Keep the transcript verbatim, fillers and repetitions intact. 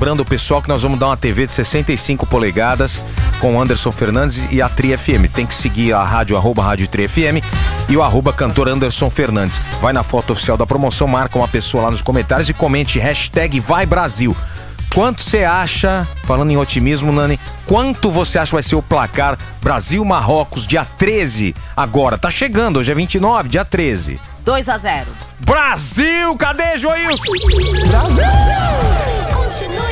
lembrando o pessoal que nós vamos dar uma T V de sessenta e cinco polegadas com o Anderson Fernandes e a Tri F M. Tem que seguir a rádio, arroba Rádio Tri F M e o arroba cantor Anderson Fernandes. Vai na foto oficial da promoção, marca uma pessoa lá nos comentários e comente hashtag Vai Brasil. Quanto você acha, falando em otimismo, Nani, quanto você acha que vai ser o placar Brasil-Marrocos dia treze agora? Tá chegando, hoje é vinte e nove, dia treze. dois a zero. Brasil! Cadê, Joilson? Brasil! Continue